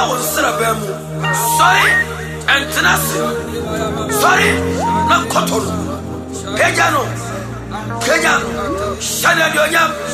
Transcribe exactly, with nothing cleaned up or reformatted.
wo nsrabamu sorry and tenacity sorry na kotoro pejano pejano shana donyam